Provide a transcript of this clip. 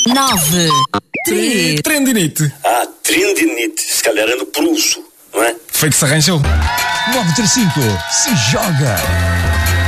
9, 3. Trendinite. Ah, tendinite. Se calhar é no pulso, não é? Foi que se arranjou. 935, se joga.